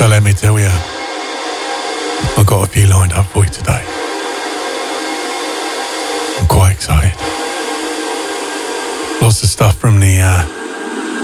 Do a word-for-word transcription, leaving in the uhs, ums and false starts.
So let me tell you, I've got a few lined up for you today. I'm quite excited. Lots of stuff from the uh,